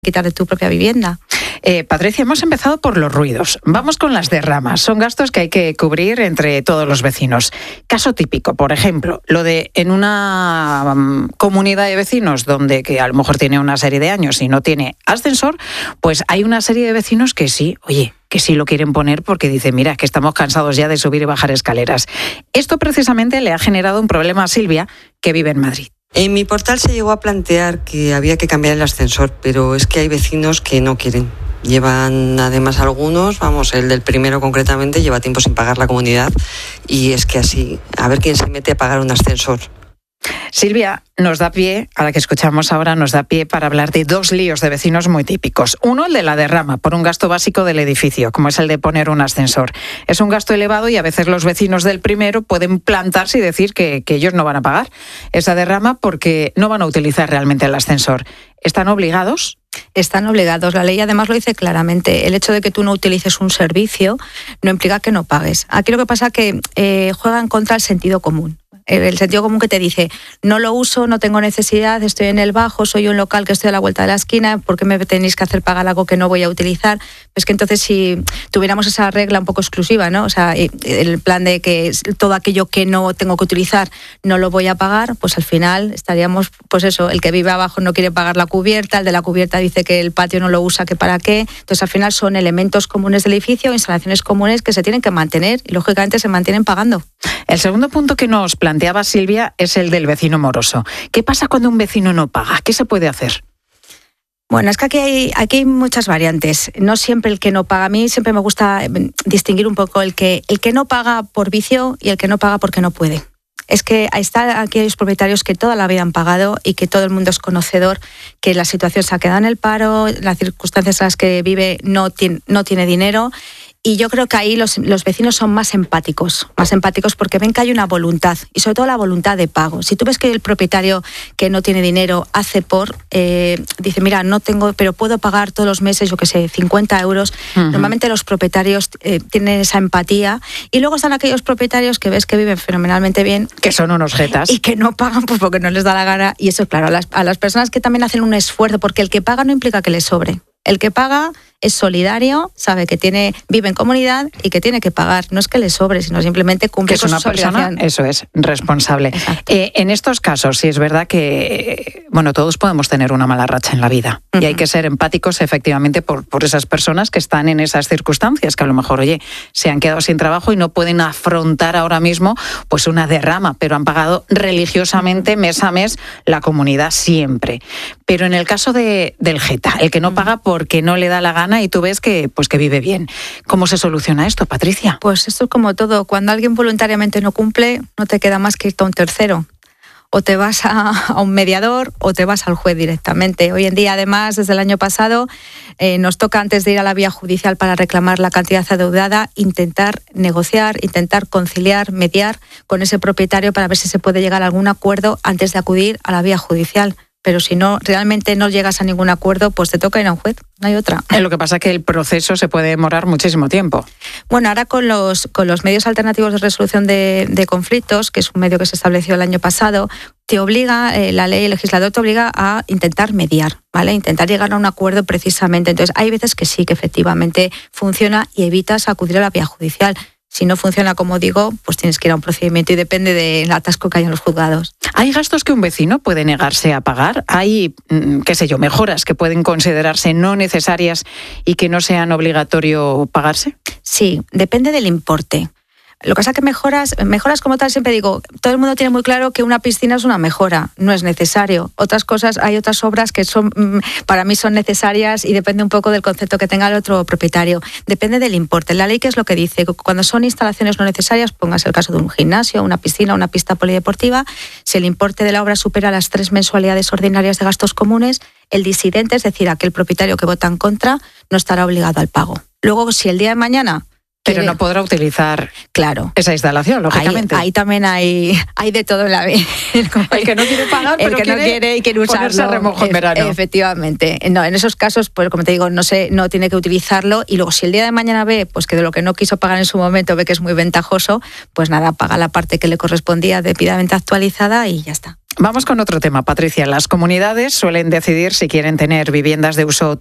quitar de tu propia vivienda. Patricia, hemos empezado por los ruidos. Vamos con las derramas. Son gastos que hay que cubrir entre todos los vecinos. Caso típico, por ejemplo, lo de en una comunidad de vecinos donde que a lo mejor tiene una serie de años y no tiene ascensor, pues hay una serie de vecinos que sí, que sí lo quieren poner porque dicen, mira, que estamos cansados ya de subir y bajar escaleras. Esto precisamente le ha generado un problema a Silvia, que vive en Madrid. En mi portal se llegó a plantear que había que cambiar el ascensor, pero es que hay vecinos que no quieren. Llevan además algunos, el del primero concretamente, lleva tiempo sin pagar la comunidad y es que así, a ver quién se mete a pagar un ascensor. Silvia, nos da pie, a la que escuchamos ahora, nos da pie para hablar de dos líos de vecinos muy típicos. Uno, el de la derrama, por un gasto básico del edificio, como es el de poner un ascensor. Es un gasto elevado y a veces los vecinos del primero pueden plantarse y decir que ellos no van a pagar esa derrama porque no van a utilizar realmente el ascensor. ¿Están obligados? Están obligados. La ley además lo dice claramente. El hecho de que tú no utilices un servicio no implica que no pagues. Aquí lo que pasa es que juega en contra el sentido común. El sentido común que te dice, no lo uso, no tengo necesidad, estoy en el Bajo, soy un local que estoy a la vuelta de la esquina, ¿por qué me tenéis que hacer pagar algo que no voy a utilizar? Pues que entonces si tuviéramos esa regla un poco exclusiva, ¿no? O sea, el plan de que todo aquello que no tengo que utilizar no lo voy a pagar, pues al final estaríamos, pues eso, el que vive abajo no quiere pagar la cubierta, el de la cubierta dice que el patio no lo usa, que para qué. Entonces al final son elementos comunes del edificio, instalaciones comunes que se tienen que mantener y lógicamente se mantienen pagando. El segundo punto que nos planteaba Silvia es el del vecino moroso. ¿Qué pasa cuando un vecino no paga? ¿Qué se puede hacer? Bueno, es que aquí hay muchas variantes. No siempre el que no paga. A mí siempre me gusta distinguir un poco el que no paga por vicio y el que no paga porque no puede. Es que están aquellos propietarios que toda la vida han pagado y que todo el mundo es conocedor que la situación se ha quedado en el paro, las circunstancias en las que vive no tiene dinero. Y yo creo que ahí los vecinos son más empáticos porque ven que hay una voluntad y sobre todo la voluntad de pago. Si tú ves que el propietario que no tiene dinero hace dice, mira, no tengo, pero puedo pagar todos los meses, 50 euros. Uh-huh. Normalmente los propietarios tienen esa empatía y luego están aquellos propietarios que ves que viven fenomenalmente bien. Que son unos jetas. Y que no pagan pues porque no les da la gana. Y eso, claro, a las personas que también hacen un esfuerzo, porque el que paga no implica que le sobre. El que paga es solidario, sabe que vive en comunidad y que tiene que pagar. No es que le sobre, sino simplemente cumple con sus obligaciones. Eso es, responsable. En estos casos, sí es verdad que todos podemos tener una mala racha en la vida. Uh-huh. Y hay que ser empáticos, efectivamente, por esas personas que están en esas circunstancias, que a lo mejor, se han quedado sin trabajo y no pueden afrontar ahora mismo pues una derrama, pero han pagado religiosamente mes a mes la comunidad siempre. Pero en el caso del jeta, el que no paga porque no le da la gana y tú ves que vive bien. ¿Cómo se soluciona esto, Patricia? Pues esto es como todo. Cuando alguien voluntariamente no cumple, no te queda más que irte a un tercero. O te vas a un mediador o te vas al juez directamente. Hoy en día, además, desde el año pasado, nos toca, antes de ir a la vía judicial para reclamar la cantidad adeudada, intentar negociar, intentar conciliar, mediar con ese propietario para ver si se puede llegar a algún acuerdo antes de acudir a la vía judicial. Pero si no, realmente no llegas a ningún acuerdo, pues te toca ir a un juez, no hay otra. Lo que pasa es que el proceso se puede demorar muchísimo tiempo. Bueno, ahora con los medios alternativos de resolución de conflictos, que es un medio que se estableció el año pasado, te obliga, la ley, el legislador te obliga a intentar mediar, ¿vale? Intentar llegar a un acuerdo precisamente. Entonces, hay veces que sí, que efectivamente funciona y evitas acudir a la vía judicial. Si no funciona, como digo, pues tienes que ir a un procedimiento y depende del atasco que haya en los juzgados. ¿Hay gastos que un vecino puede negarse a pagar? ¿Hay, mejoras que pueden considerarse no necesarias y que no sean obligatorio pagarse? Sí, depende del importe. Lo que pasa es que mejoras como tal, siempre digo, todo el mundo tiene muy claro que una piscina es una mejora, no es necesario. Hay otras obras que para mí son necesarias y depende un poco del concepto que tenga el otro propietario. Depende del importe. La ley, ¿qué es lo que dice? Cuando son instalaciones no necesarias, póngase el caso de un gimnasio, una piscina, una pista polideportiva, si el importe de la obra supera las 3 mensualidades ordinarias de gastos comunes, el disidente, es decir, aquel propietario que vota en contra, no estará obligado al pago. Luego, si el día de mañana... Pero no podrá utilizar esa instalación, lógicamente. Ahí también hay de todo en la vida. El que no quiere pagar, pero el que no quiere y quiere usarlo. Ponerse a remojo en verano. Efectivamente. No, en esos casos, pues como te digo, no tiene que utilizarlo. Y luego, si el día de mañana ve pues que de lo que no quiso pagar en su momento ve que es muy ventajoso, pues nada, paga la parte que le correspondía debidamente actualizada y ya está. Vamos con otro tema, Patricia. Las comunidades suelen decidir si quieren tener viviendas de uso